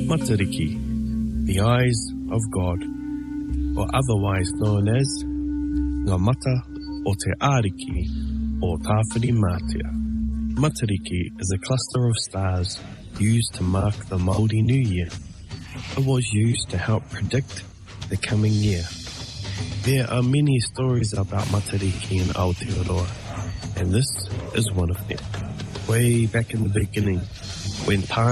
Matariki, the eyes of God, or otherwise known as Ngā Mata o Te Ariki o Tāwhiri Mātea. Matariki is a cluster of stars used to mark the Māori New Year. It was used to help predict the coming year. There are many stories about Matariki in Aotearoa, and this is one of them. Way back in the beginning, when time